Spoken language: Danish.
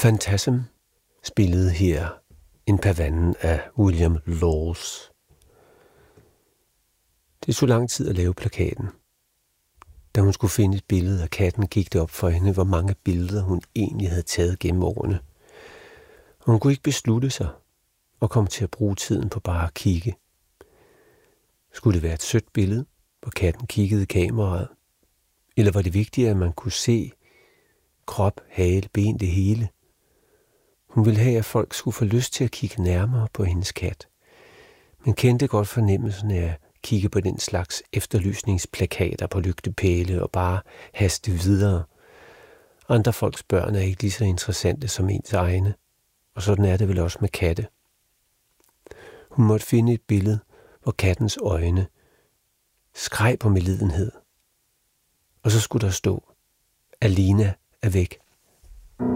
Phantasm spillede her en pavanen af William Laws. Det tog lang tid at lave plakaten. Da hun skulle finde et billede af katten, gik det op for hende, hvor mange billeder hun egentlig havde taget gennem årene. Hun kunne ikke beslutte sig og kom til at bruge tiden på bare at kigge. Skulle det være et sødt billede, hvor katten kiggede i kameraet? Eller var det vigtigt, at man kunne se krop, hale, ben, det hele? Hun ville have, at folk skulle få lyst til at kigge nærmere på hendes kat, men kendte godt fornemmelsen af at kigge på den slags efterlysningsplakater på lygtepæle og bare haste videre. Andre folks børn er ikke lige så interessante som ens egne, og sådan er det vel også med katte. Hun måtte finde et billede, hvor kattens øjne skreg på medlidenhed. Og så skulle der stå, Alina er væk.